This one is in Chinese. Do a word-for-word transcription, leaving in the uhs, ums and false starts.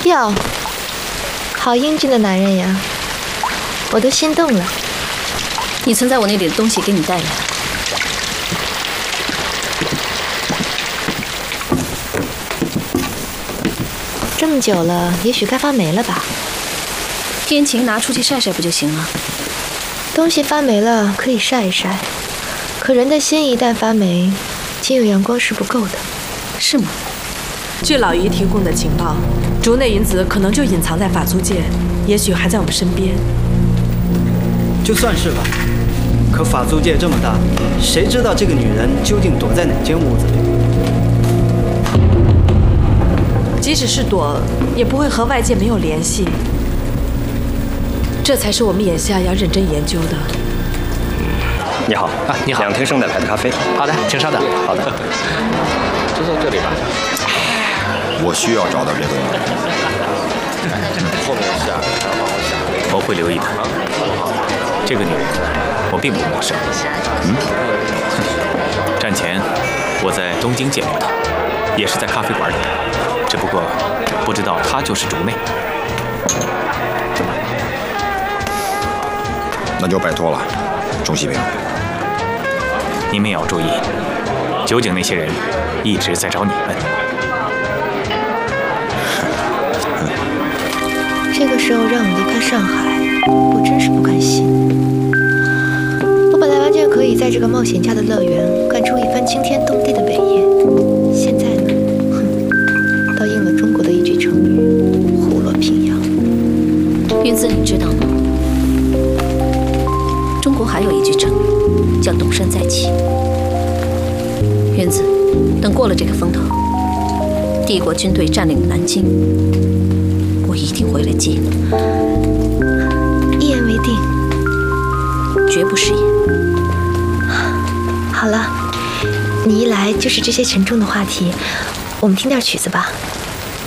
哟，好英俊的男人呀，我都心动了。 你曾在我那里的东西给你带来。 这么久了，也许该发霉了吧？ 天晴拿出去晒晒不就行了？ 东西发霉了可以晒一晒，可人的心一旦发霉，仅有阳光是不够的。 是吗？ 据老姨提供的情报，竹内云子可能就隐藏在法租界，也许还在我们身边。 就算是吧，可法租界这么大，谁知道这个女人究竟躲在哪间屋子里？ 即使是躲，也不会和外界没有联系。这才是我们眼下要认真研究的。 你好啊，你好，两听生奶牌的咖啡。 好的，请稍等。 好的， 就坐这里吧。 我需要找到这个女人。 后面下， 我会留意的。这个女人，我并不陌生。嗯，战前我在东京见过她，也是在咖啡馆里，只不过不知道她就是竹内。 那就拜托了，钟西平。 你们也要注意，酒井那些人一直在找你们。 这个时候让我离开上海，我真是不甘心。我本来完全可以在这个冒险家的乐园干出一番惊天动地的伟业，现在呢，哼，倒应了中国的一句成语“虎落平阳”。 云子，你知道吗？中国还有一句成语叫“东山再起”。云子，等过了这个风头，帝国军队占领了南京，我一定回来接你。 一言为定， 绝不食言。 好了，你一来就是这些沉重的话题，我们听点曲子吧。